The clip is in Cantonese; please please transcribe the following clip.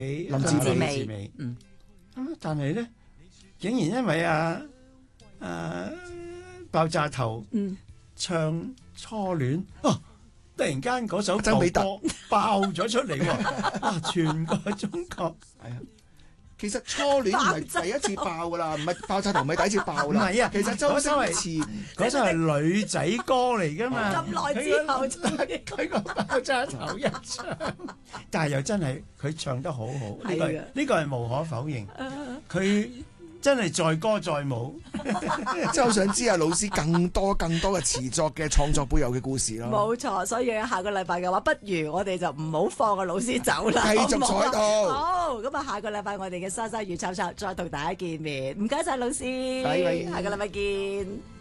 林志美，但係咧，竟然因為爆炸頭唱初戀，突然間嗰首舊歌爆咗出嚟喎！全個中國係啊， 其實初戀唔係第一次爆噶啦，唔係爆炸頭唔係第一次爆啦。 唔係啊， 其實周星馳嗰首係女仔歌嚟噶嘛。 咁耐之後， 佢個爆炸頭一唱，但係又真係佢唱得好好，呢個係無可否認。佢真係載歌載舞， 真係好想知老師更多嘅詞作嘅創作背後嘅故事咯。 冇錯，所以下個禮拜嘅話，不如我哋就唔好放個老師走啦， 繼續坐喺度。 好，咁下個禮拜我哋嘅莎莎與抄抄再同大家見面，唔該晒老師， 拜拜， 下個禮拜見。